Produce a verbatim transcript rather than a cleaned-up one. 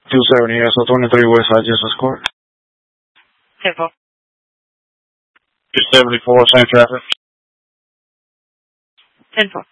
two seventy S O twenty-three West Side Justice Court. ten four. two seventy-four, same traffic. ten four.